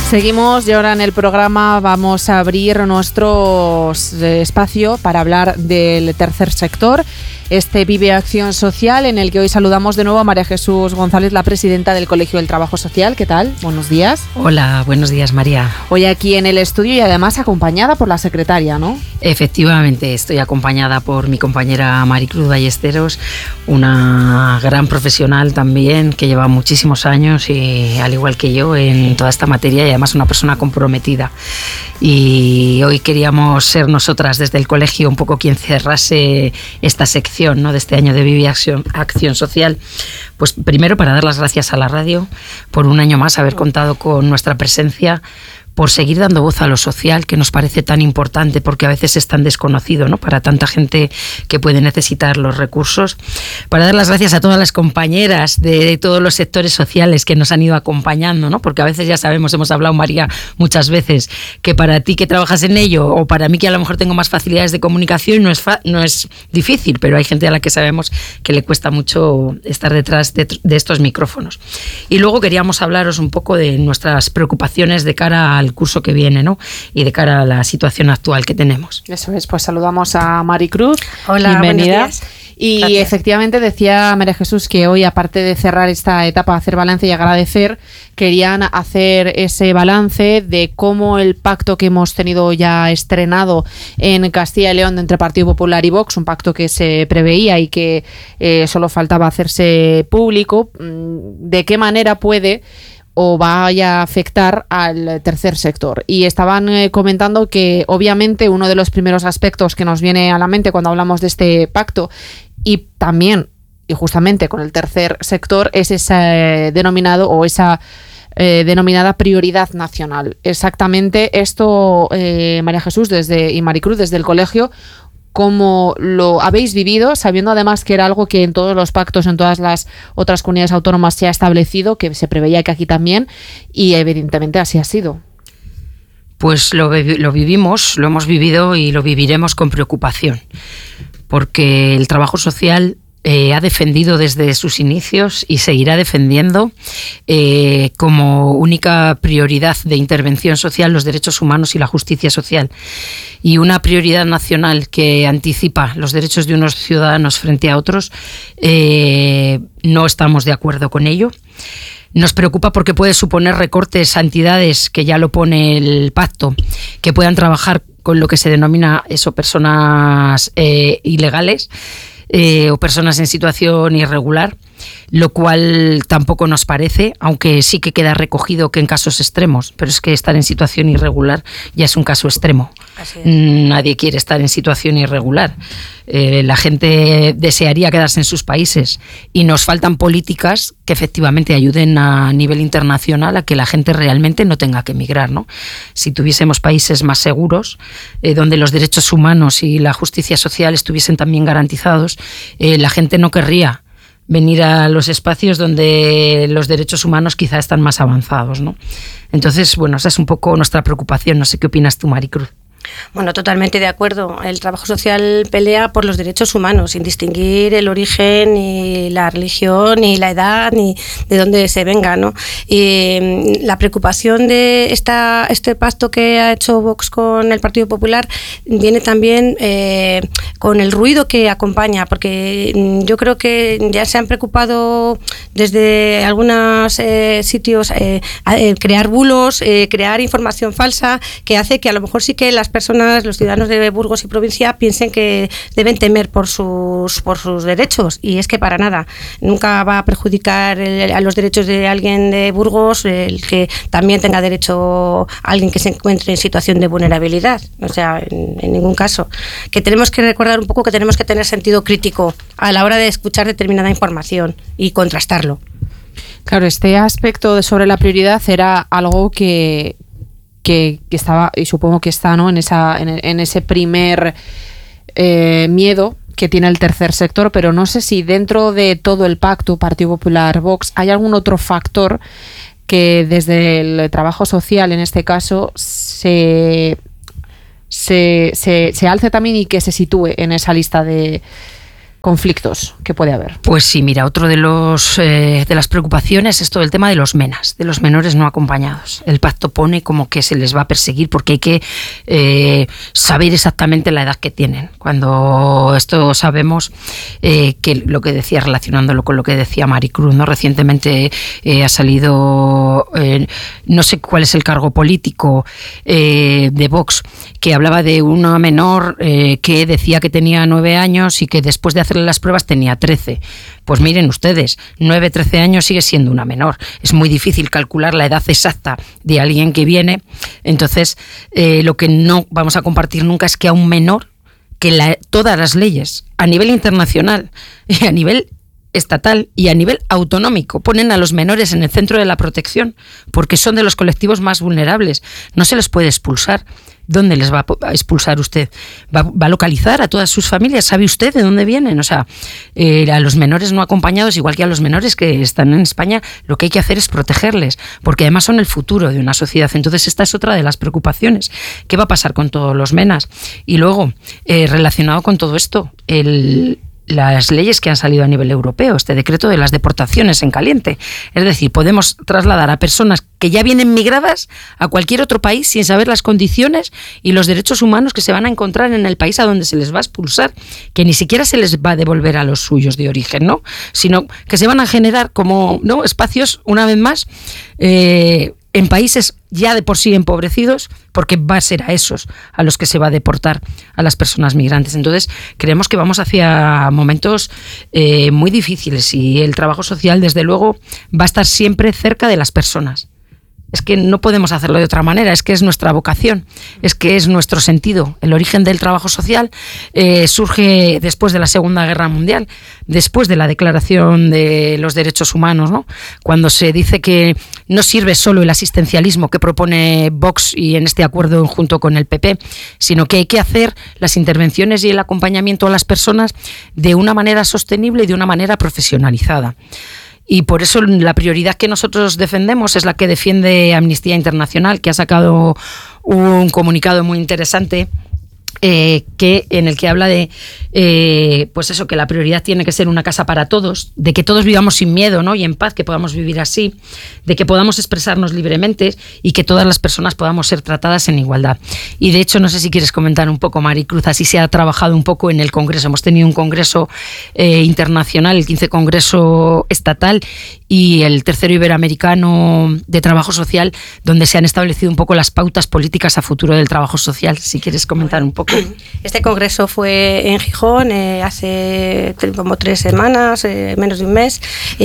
Seguimos y ahora en el programa vamos a abrir nuestro espacio para hablar del tercer sector, este Vive Acción Social, en el que hoy saludamos de nuevo a María Jesús González, la presidenta del Colegio del Trabajo Social. ¿Qué tal? Buenos días. Hola, buenos días, María. Hoy aquí en el estudio y además acompañada por la secretaria, ¿no? Efectivamente, estoy acompañada por mi compañera Maricruz Ballesteros, una gran profesional también que lleva muchísimos años y al igual que yo en toda esta materia y además una persona comprometida. Y hoy queríamos ser nosotras desde el colegio un poco quien cerrase esta sección, ¿no?, de este año de Vive Acción Social. Pues primero para dar las gracias a la radio por un año más haber contado con nuestra presencia, por seguir dando voz a lo social, que nos parece tan importante porque a veces es tan desconocido, ¿no?, para tanta gente que puede necesitar los recursos. Para dar las gracias a todas las compañeras de todos los sectores sociales que nos han ido acompañando, ¿no?, porque a veces ya sabemos, hemos hablado, María, muchas veces, que para ti que trabajas en ello o para mí que a lo mejor tengo más facilidades de comunicación no es difícil, pero hay gente a la que sabemos que le cuesta mucho estar detrás de estos micrófonos. Y luego queríamos hablaros un poco de nuestras preocupaciones de cara al curso que viene, ¿no?, y de cara a la situación actual que tenemos. Eso es, pues saludamos a Maricruz. Hola, bienvenida. buenos días. Y Gracias. Efectivamente decía María Jesús que hoy, aparte de cerrar esta etapa, hacer balance y agradecer, querían hacer ese balance de cómo el pacto que hemos tenido ya estrenado en Castilla y León entre Partido Popular y Vox, un pacto que se preveía y que solo faltaba hacerse público, de qué manera puede o vaya a afectar al tercer sector. Y estaban comentando que obviamente uno de los primeros aspectos que nos viene a la mente cuando hablamos de este pacto y también y justamente con el tercer sector es ese denominado o esa denominada prioridad nacional. Exactamente esto, María Jesús y Maricruz, desde el colegio, ¿cómo lo habéis vivido, sabiendo además que era algo que en todos los pactos, en todas las otras comunidades autónomas se ha establecido, que se preveía que aquí también, y evidentemente así ha sido? Pues lo vivimos, lo hemos vivido y lo viviremos con preocupación, porque el trabajo social ha defendido desde sus inicios y seguirá defendiendo como única prioridad de intervención social los derechos humanos y la justicia social. Y una prioridad nacional que anticipa los derechos de unos ciudadanos frente a otros, no estamos de acuerdo con ello. Nos preocupa porque puede suponer recortes a entidades, que ya lo pone el pacto, que puedan trabajar con lo que se denomina personas ilegales, o personas en situación irregular, lo cual tampoco nos parece, aunque sí que queda recogido que en casos extremos, pero es que estar en situación irregular ya es un caso extremo. Así es. Nadie quiere estar en situación irregular. La gente desearía quedarse en sus países y nos faltan políticas que efectivamente ayuden a nivel internacional a que la gente realmente no tenga que emigrar, ¿no? Si tuviésemos países más seguros, donde los derechos humanos y la justicia social estuviesen también garantizados, la gente no querría venir a los espacios donde los derechos humanos quizá están más avanzados, ¿no? Entonces, bueno, esa es un poco nuestra preocupación. No sé qué opinas tú, Maricruz. Bueno, totalmente de acuerdo. El trabajo social pelea por los derechos humanos, sin distinguir el origen, ni la religión, ni la edad, ni de dónde se venga, ¿no? Y la preocupación de este pacto que ha hecho Vox con el Partido Popular viene también con el ruido que acompaña, porque yo creo que ya se han preocupado desde algunos sitios crear bulos, crear información falsa que hace que a lo mejor sí que las personas, los ciudadanos de Burgos y provincia piensen que deben temer por sus derechos, y es que para nada, nunca va a perjudicar a los derechos de alguien de Burgos el que también tenga derecho a alguien que se encuentre en situación de vulnerabilidad, o sea, en ningún caso. Que tenemos que recordar un poco que tenemos que tener sentido crítico a la hora de escuchar determinada información y contrastarlo. Claro, este aspecto sobre la prioridad era algo que estaba, y supongo que está, ¿no?, en ese primer miedo que tiene el tercer sector, pero no sé si dentro de todo el pacto Partido Popular Vox hay algún otro factor que desde el trabajo social, en este caso, se alce también y que se sitúe en esa lista de conflictos que puede haber? Pues sí, mira, otro de las preocupaciones es todo el tema de los MENAs, de los menores no acompañados. El pacto pone como que se les va a perseguir porque hay que saber exactamente la edad que tienen. Cuando esto sabemos que lo que decía, relacionándolo con lo que decía Maricruz, ¿no? Recientemente ha salido, no sé cuál es el cargo político de Vox, que hablaba de una menor que decía que tenía 9 años y que después de hacerle las pruebas tenía 13. Pues miren ustedes, 9, 13 años sigue siendo una menor. Es muy difícil calcular la edad exacta de alguien que viene. Entonces, lo que no vamos a compartir nunca es que a un menor, que todas las leyes a nivel internacional y a nivel estatal y a nivel autonómico ponen a los menores en el centro de la protección porque son de los colectivos más vulnerables. No se les puede expulsar. ¿Dónde les va a expulsar usted? ¿Va a localizar a todas sus familias? ¿Sabe usted de dónde vienen? O sea, a los menores no acompañados, igual que a los menores que están en España, lo que hay que hacer es protegerles, porque además son el futuro de una sociedad. Entonces esta es otra de las preocupaciones. ¿Qué va a pasar con todos los MENAs? Y luego, relacionado con todo esto, las leyes que han salido a nivel europeo, este decreto de las deportaciones en caliente. Es decir, podemos trasladar a personas que ya vienen migradas a cualquier otro país sin saber las condiciones y los derechos humanos que se van a encontrar en el país a donde se les va a expulsar, que ni siquiera se les va a devolver a los suyos de origen, ¿no? Sino que se van a generar como, ¿no?, espacios, una vez más, en países ya de por sí empobrecidos, porque va a ser a esos a los que se va a deportar a las personas migrantes. Entonces, creemos que vamos hacia momentos muy difíciles y el trabajo social, desde luego, va a estar siempre cerca de las personas. Es que no podemos hacerlo de otra manera, es que es nuestra vocación, es que es nuestro sentido. El origen del trabajo social surge después de la Segunda Guerra Mundial, después de la Declaración de los Derechos Humanos, ¿no? Cuando se dice que no sirve solo el asistencialismo que propone Vox y en este acuerdo junto con el PP, sino que hay que hacer las intervenciones y el acompañamiento a las personas de una manera sostenible y de una manera profesionalizada. Y por eso la prioridad que nosotros defendemos es la que defiende Amnistía Internacional, que ha sacado un comunicado muy interesante en el que habla de pues eso, que la prioridad tiene que ser una casa para todos, de que todos vivamos sin miedo, ¿no?, y en paz, que podamos vivir así, de que podamos expresarnos libremente y que todas las personas podamos ser tratadas en igualdad. Y de hecho, no sé si quieres comentar un poco, Maricruz, así se ha trabajado un poco en el Congreso. Hemos tenido un Congreso internacional, el 15 Congreso estatal y el tercero iberoamericano de trabajo social, donde se han establecido un poco las pautas políticas a futuro del trabajo social. Si quieres comentar un poco. Este congreso fue en Gijón hace como 3 semanas, menos de un mes.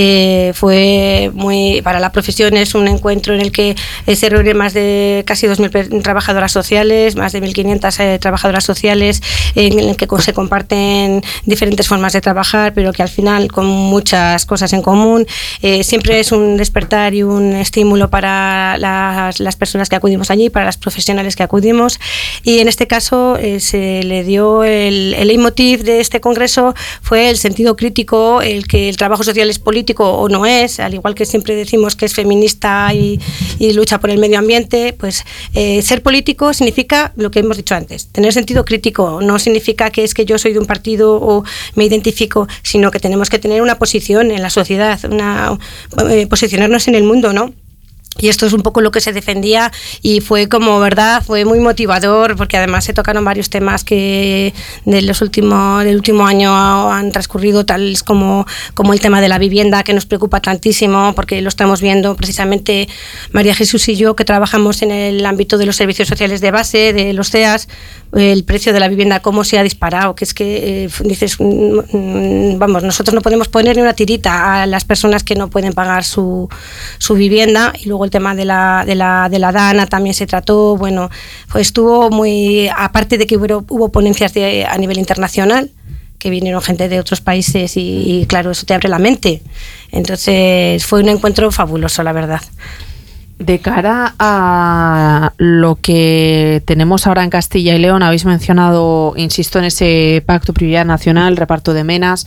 Fue muy, para la profesión es un encuentro en el que se reúnen más de casi 2.000 trabajadoras sociales, más de 1.500 trabajadoras sociales, en el que se comparten diferentes formas de trabajar, pero que al final con muchas cosas en común. Siempre es un despertar y un estímulo para las personas que acudimos allí, para las profesionales que acudimos, y en este caso se le dio el leitmotiv de este congreso fue el sentido crítico, el que el trabajo social es político o no es, al igual que siempre decimos que es feminista y lucha por el medio ambiente, pues ser político significa lo que hemos dicho antes, tener sentido crítico. No significa que es que yo soy de un partido o me identifico, sino que tenemos que tener una posición en la sociedad, posicionarnos en el mundo, ¿no? Y esto es un poco lo que se defendía y fue como, verdad, fue muy motivador, porque además se tocaron varios temas que del último año han transcurrido, tales como el tema de la vivienda, que nos preocupa tantísimo, porque lo estamos viendo precisamente María Jesús y yo, que trabajamos en el ámbito de los servicios sociales de base, de los CEAS, el precio de la vivienda, cómo se ha disparado, que es que dices, vamos, nosotros no podemos poner ni una tirita a las personas que no pueden pagar su vivienda. Y luego el tema de la DANA también se trató. Bueno, pues estuvo muy, aparte de que hubo ponencias a nivel internacional, que vinieron gente de otros países y claro, eso te abre la mente. Entonces fue un encuentro fabuloso, la verdad. De cara a lo que tenemos ahora en Castilla y León, habéis mencionado, insisto, en ese pacto prioridad nacional, reparto de menas.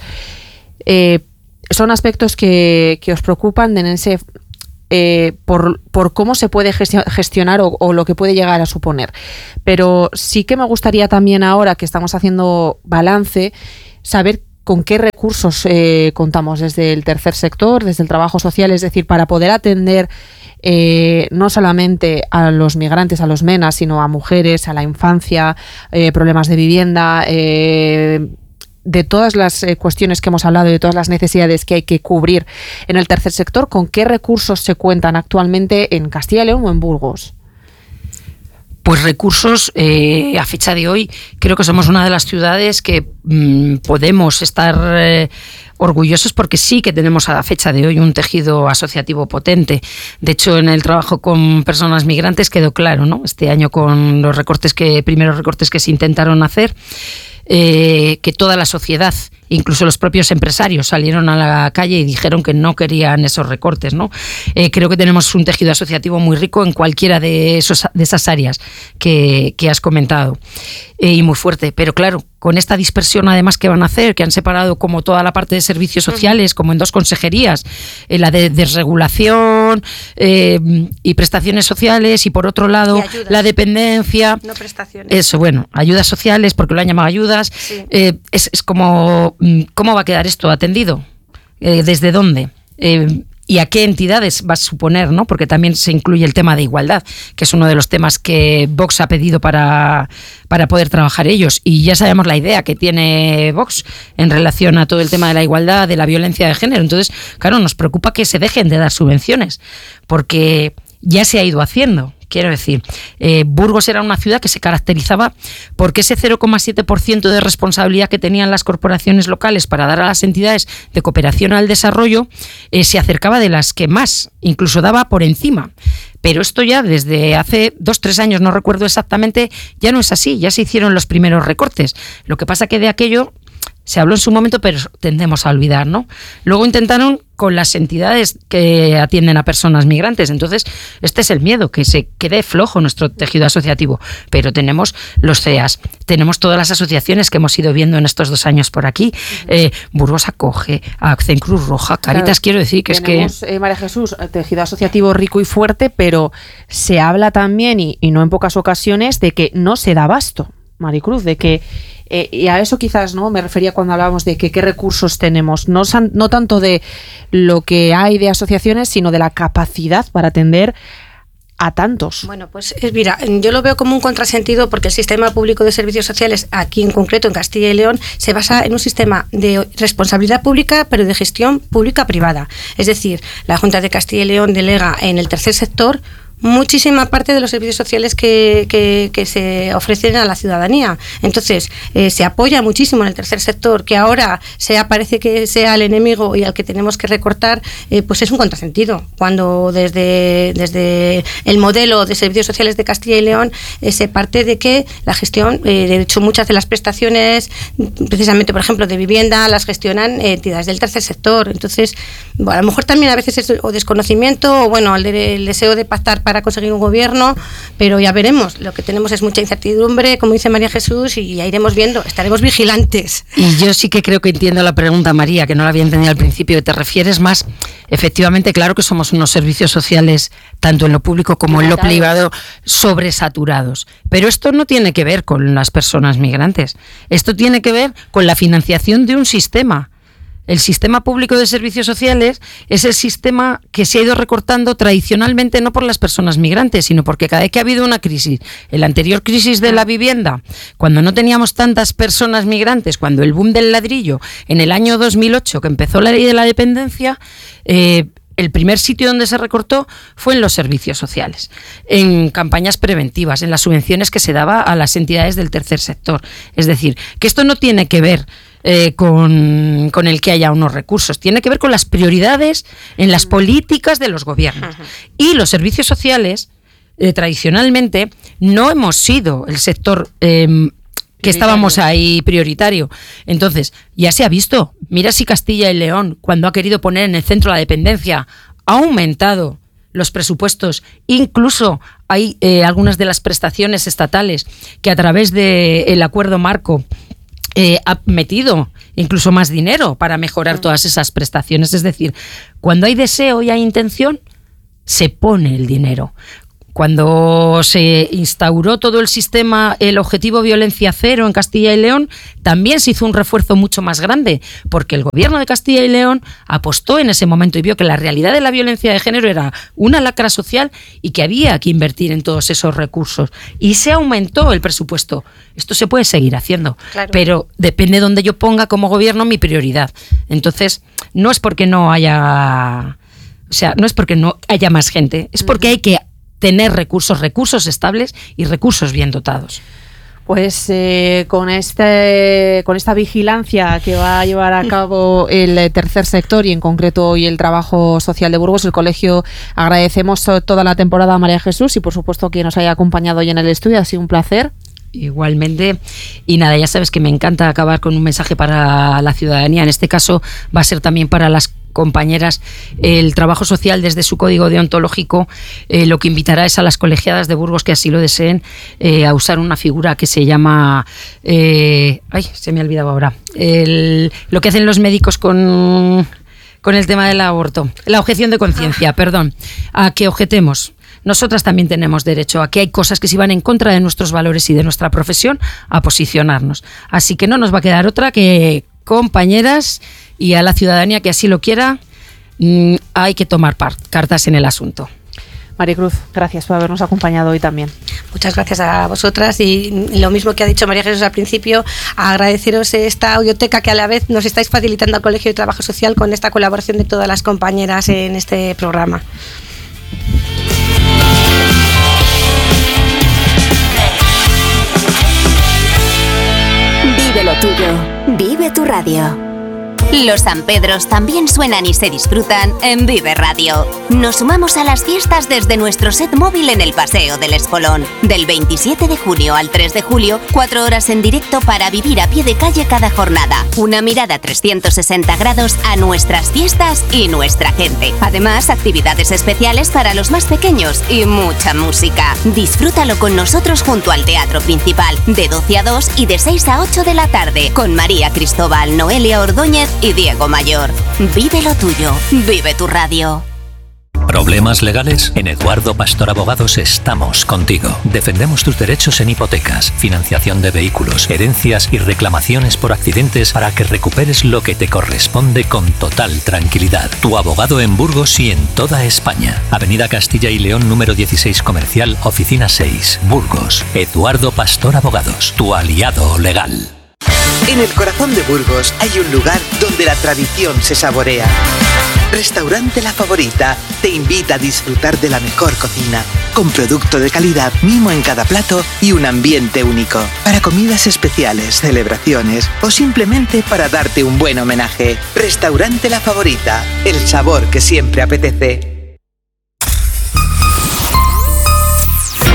Son aspectos que os preocupan en ese por cómo se puede gestionar o lo que puede llegar a suponer. Pero sí que me gustaría también, ahora que estamos haciendo balance, saber ¿con qué recursos contamos desde el tercer sector, desde el trabajo social? Es decir, para poder atender no solamente a los migrantes, a los MENAs, sino a mujeres, a la infancia, problemas de vivienda, de todas las cuestiones que hemos hablado, de todas las necesidades que hay que cubrir en el tercer sector, ¿con qué recursos se cuentan actualmente en Castilla y León o en Burgos? Pues recursos, a fecha de hoy, creo que somos una de las ciudades que podemos estar orgullosos porque sí que tenemos a fecha de hoy un tejido asociativo potente. De hecho, en el trabajo con personas migrantes quedó claro, ¿no? Este año con los primeros recortes que se intentaron hacer, que toda la sociedad, incluso los propios empresarios, salieron a la calle y dijeron que no querían esos recortes, ¿no? Creo que tenemos un tejido asociativo muy rico en cualquiera de esas áreas que has comentado, y muy fuerte. Pero claro, con esta dispersión además que van a hacer, que han separado como toda la parte de servicios sociales como en 2 consejerías, la de desregulación y prestaciones sociales, y por otro lado la dependencia, no prestaciones. Eso, bueno, ayudas sociales, porque lo han llamado ayudas. Sí. Es como, ¿cómo va a quedar esto atendido? ¿Desde dónde? ¿Y a qué entidades va a suponer, ¿no? Porque también se incluye el tema de igualdad, que es uno de los temas que Vox ha pedido para poder trabajar ellos. Y ya sabemos la idea que tiene Vox en relación a todo el tema de la igualdad, de la violencia de género. Entonces, claro, nos preocupa que se dejen de dar subvenciones, porque ya se ha ido haciendo. Quiero decir, Burgos era una ciudad que se caracterizaba porque ese 0,7% de responsabilidad que tenían las corporaciones locales para dar a las entidades de cooperación al desarrollo se acercaba de las que más, incluso daba por encima. Pero esto ya desde hace 2-3 años, no recuerdo exactamente, ya no es así, ya se hicieron los primeros recortes. Lo que pasa que de aquello se habló en su momento, pero tendemos a olvidar, ¿no? Luego intentaron con las entidades que atienden a personas migrantes. Entonces, este es el miedo, que se quede flojo nuestro tejido asociativo. Pero tenemos los CEAS, tenemos todas las asociaciones que hemos ido viendo en estos 2 años por aquí. Burgos acoge, Acción Cruz Roja, Caritas, claro, quiero decir que tenemos, es que... María Jesús, tejido asociativo rico y fuerte, pero se habla también, y no en pocas ocasiones, de que no se da abasto, Maricruz, de que y a eso quizás no me refería cuando hablábamos de que qué recursos tenemos, no tanto de lo que hay de asociaciones, sino de la capacidad para atender a tantos. Bueno, pues mira, yo lo veo como un contrasentido, porque el sistema público de servicios sociales, aquí en concreto en Castilla y León, se basa en un sistema de responsabilidad pública, pero de gestión pública-privada. Es decir, la Junta de Castilla y León delega en el tercer sector muchísima parte de los servicios sociales que se ofrecen a la ciudadanía. Entonces, se apoya muchísimo en el tercer sector, que ahora parece que sea el enemigo y al que tenemos que recortar, pues es un contrasentido. Cuando desde el modelo de servicios sociales de Castilla y León se parte de que la gestión, de hecho muchas de las prestaciones, precisamente por ejemplo de vivienda, las gestionan entidades del tercer sector. Entonces, bueno, a lo mejor también a veces es o desconocimiento o bueno, el deseo de pactar para conseguir un gobierno, pero ya veremos. Lo que tenemos es mucha incertidumbre, como dice María Jesús, y ya iremos viendo, estaremos vigilantes. Y yo sí que creo que entiendo la pregunta, María, que no la había entendido al principio. Te refieres más, efectivamente, claro que somos unos servicios sociales, tanto en lo público como en lo privado, sobresaturados. Pero esto no tiene que ver con las personas migrantes. Esto tiene que ver con la financiación de un sistema. El sistema público de servicios sociales es el sistema que se ha ido recortando tradicionalmente, no por las personas migrantes, sino porque cada vez que ha habido una crisis, en la anterior crisis de la vivienda, cuando no teníamos tantas personas migrantes, cuando el boom del ladrillo, en el año 2008, que empezó la ley de la dependencia, el primer sitio donde se recortó fue en los servicios sociales, en campañas preventivas, en las subvenciones que se daba a las entidades del tercer sector. Es decir, que esto no tiene que ver con el que haya unos recursos, tiene que ver con las prioridades en las políticas de los gobiernos. Y los servicios sociales, tradicionalmente, no hemos sido el sector que estábamos ahí prioritario. Entonces, ya se ha visto, mira si Castilla y León, cuando ha querido poner en el centro la dependencia, ha aumentado los presupuestos, incluso hay algunas de las prestaciones estatales que a través del acuerdo marco ha metido incluso más dinero para mejorar todas esas prestaciones. Es decir, cuando hay deseo y hay intención, se pone el dinero. Cuando se instauró todo el sistema, el objetivo violencia cero en Castilla y León, también se hizo un refuerzo mucho más grande, porque el gobierno de Castilla y León apostó en ese momento y vio que la realidad de la violencia de género era una lacra social y que había que invertir en todos esos recursos. Y se aumentó el presupuesto. Esto se puede seguir haciendo, claro, pero depende de donde yo ponga como gobierno mi prioridad. Entonces, no es porque no haya más gente, es porque hay que tener recursos estables y recursos bien dotados. Pues con esta vigilancia que va a llevar a cabo el tercer sector y en concreto hoy el trabajo social de Burgos, el colegio, agradecemos toda la temporada a María Jesús y por supuesto que nos haya acompañado hoy en el estudio, ha sido un placer. Igualmente, y nada, ya sabes que me encanta acabar con un mensaje para la ciudadanía, en este caso va a ser también para las compañeras. El trabajo social desde su código deontológico lo que invitará es a las colegiadas de Burgos que así lo deseen a usar una figura que se llama se me ha olvidado ahora lo que hacen los médicos con el tema del aborto, la objeción de conciencia, perdón, a que objetemos. Nosotras también tenemos derecho a que hay cosas que si van en contra de nuestros valores y de nuestra profesión, a posicionarnos. Así que no nos va a quedar otra que, compañeras, y a la ciudadanía que así lo quiera, hay que tomar cartas en el asunto. Maricruz, gracias por habernos acompañado hoy también. Muchas gracias a vosotras y lo mismo que ha dicho María Jesús al principio, agradeceros esta audioteca que a la vez nos estáis facilitando al Colegio de Trabajo Social con esta colaboración de todas las compañeras en este programa. Vive lo tuyo, vive tu radio. Los San Pedros también suenan y se disfrutan en Vive Radio. Nos sumamos a las fiestas desde nuestro set móvil en el Paseo del Espolón. Del 27 de junio al 3 de julio, 4 horas en directo para vivir a pie de calle cada jornada. Una mirada 360 grados a nuestras fiestas y nuestra gente. Además, actividades especiales para los más pequeños y mucha música. Disfrútalo con nosotros junto al Teatro Principal, de 12 a 2 y de 6 a 8 de la tarde, con María Cristóbal, Noelia Ordóñez y Diego Mayor. Vive lo tuyo, vive tu radio. ¿Problemas legales? En Eduardo Pastor Abogados estamos contigo. Defendemos tus derechos en hipotecas, financiación de vehículos, herencias y reclamaciones por accidentes para que recuperes lo que te corresponde con total tranquilidad. Tu abogado en Burgos y en toda España. Avenida Castilla y León número 16 Comercial, Oficina 6, Burgos. Eduardo Pastor Abogados, tu aliado legal. En el corazón de Burgos hay un lugar donde la tradición se saborea. Restaurante La Favorita te invita a disfrutar de la mejor cocina, con producto de calidad, mimo en cada plato y un ambiente único. Para comidas especiales, celebraciones o simplemente para darte un buen homenaje. Restaurante La Favorita, el sabor que siempre apetece.